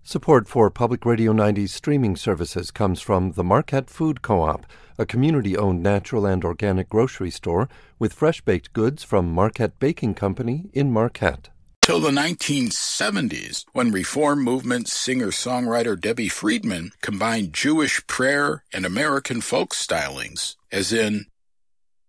Support for Public Radio 90's streaming services comes from the Marquette Food Co-op, a community-owned natural and organic grocery store with fresh-baked goods from Marquette Baking Company in Marquette. Till the 1970s, when Reform movement singer-songwriter Debbie Friedman combined Jewish prayer and American folk stylings, as in